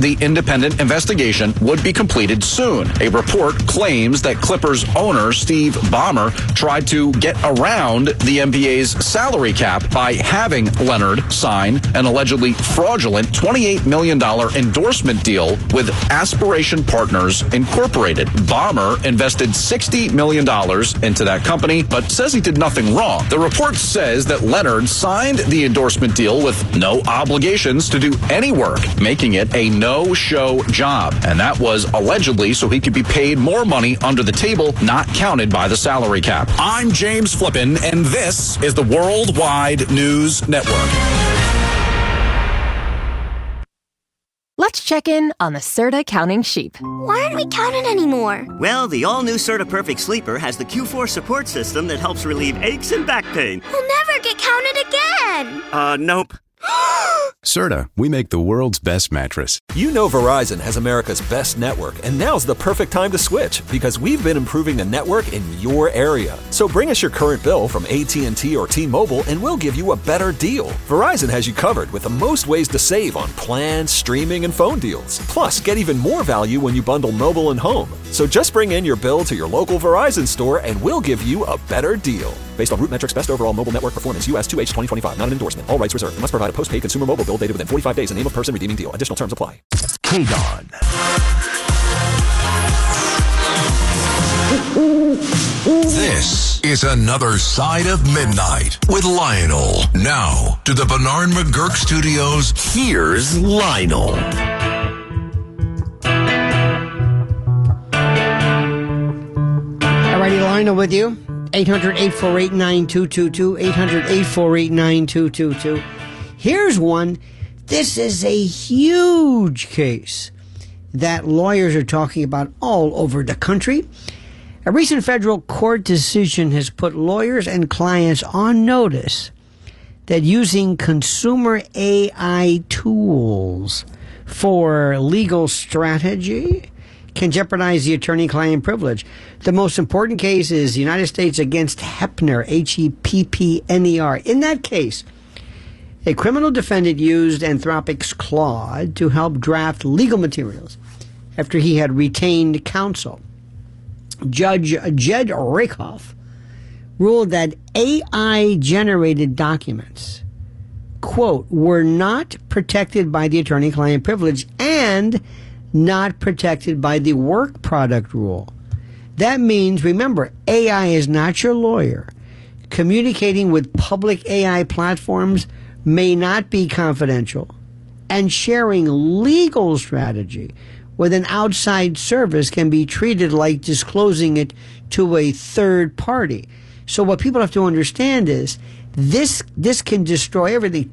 the independent investigation would be completed soon. A report claims that Clippers owner Steve Ballmer tried to get around the NBA's salary cap by having Leonard sign an allegedly fraudulent $28 million endorsement deal with Aspiration Partners Incorporated. Ballmer invested $60 million into that company, but says he did nothing wrong. The report says that Leonard signed the endorsement deal with no obligations to do any work, making it a no-show job. And that was allegedly so he could be paid more money under the table, not counted by the salary cap. I'm James Flippin, and this is the Worldwide News Network. Let's check in on the Serta counting sheep. Why aren't we counting anymore? Well, the all-new Serta Perfect Sleeper has the Q4 support system that helps relieve aches and back pain. We'll never get counted again. Nope. Serta, we make the world's best mattress. You know Verizon has America's best network, and now's the perfect time to switch because we've been improving the network in your area. So bring us your current bill from AT&T or T-Mobile, and we'll give you a better deal. Verizon has you covered with the most ways to save on plans, streaming, and phone deals. Plus, get even more value when you bundle mobile and home. So just bring in your bill to your local Verizon store, and we'll give you a better deal. Based on Root Metrics Best Overall Mobile Network Performance, US 2H 2025. Not an endorsement. All rights reserved. Must provide a postpaid consumer mobile bill dated within 45 days and name of person redeeming deal. Additional terms apply. KDON. This is Another Side of Midnight with Lionel. Now, to the Bernard McGurk Studios, here's Lionel. Alrighty, Lionel with you. 800-848-9222. 800-848-9222. Here's one. This is a huge case that lawyers are talking about all over the country. A recent federal court decision has put lawyers and clients on notice that using consumer AI tools for legal strategy can jeopardize the attorney-client privilege. The most important case is the United States against Heppner, Heppner. In that case, a criminal defendant used Anthropic's Claude to help draft legal materials after he had retained counsel. Judge Jed Rakoff ruled that AI-generated documents, quote, were not protected by the attorney-client privilege and not protected by the work product rule. That means, remember, AI is not your lawyer. Communicating with public AI platforms may not be confidential, and sharing legal strategy with an outside service can be treated like disclosing it to a third party. So what people have to understand is this can destroy everything.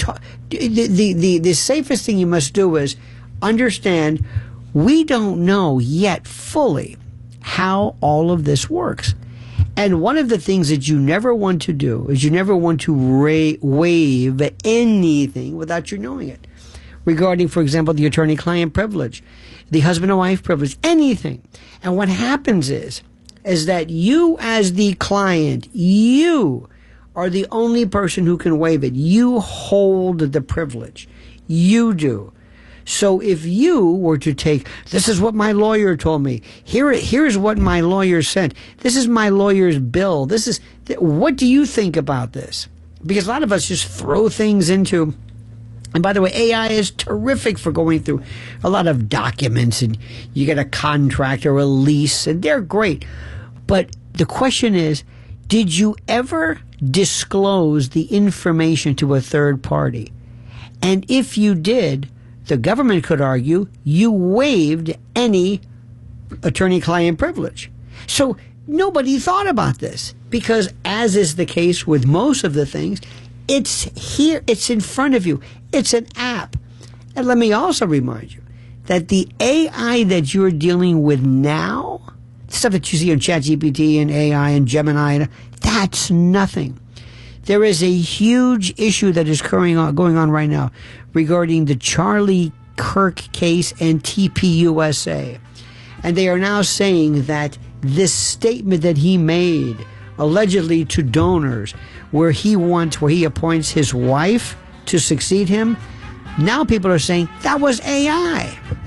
The safest thing you must do is understand we don't know yet fully how all of this works. And one of the things that you never want to do is you never want to waive anything without you knowing it. Regarding, for example, the attorney-client privilege, the husband and wife privilege, anything. And what happens is that you as the client, you are the only person who can waive it. You hold the privilege. You do. So if you were to take, this is what my lawyer told me. Here's what my lawyer said. This is my lawyer's bill. What do you think about this? Because a lot of us just throw things into, and by the way, AI is terrific for going through a lot of documents, and you get a contract or a lease, and they're great. But the question is, did you ever disclose the information to a third party? And if you did, the government could argue you waived any attorney-client privilege. So nobody thought about this because, as is the case with most of the things, it's here, it's in front of you. It's an app. And let me also remind you that the AI that you're dealing with now, stuff that you see on ChatGPT and AI and Gemini, that's nothing. There is a huge issue that is going on right now regarding the Charlie Kirk case and TPUSA. And they are now saying that this statement that he made, allegedly to donors, where he appoints his wife to succeed him, now people are saying that was AI.